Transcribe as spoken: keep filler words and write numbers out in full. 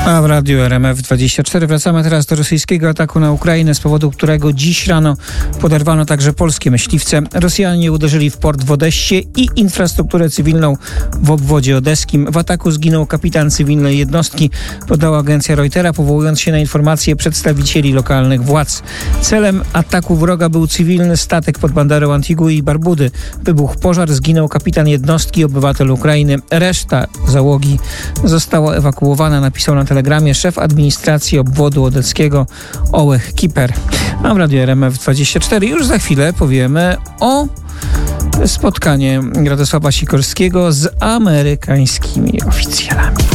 A w Radiu R M F dwadzieścia cztery wracamy teraz do rosyjskiego ataku na Ukrainę, z powodu którego dziś rano poderwano także polskie myśliwce. Rosjanie uderzyli w port w Odessie i infrastrukturę cywilną w obwodzie odeskim. W ataku zginął kapitan cywilnej jednostki, podała agencja Reutera, powołując się na informacje przedstawicieli lokalnych władz. Celem ataku wroga był cywilny statek pod banderą Antigui i Barbudy. Wybuchł pożar, zginął kapitan jednostki, obywatel Ukrainy. Reszta załogi została ewakuowana, napisał na telegramie szef administracji obwodu odeckiego Ołeh Kiper. A w Radiu R M F dwadzieścia cztery już za chwilę powiemy o spotkaniu Radosława Sikorskiego z amerykańskimi oficjalami.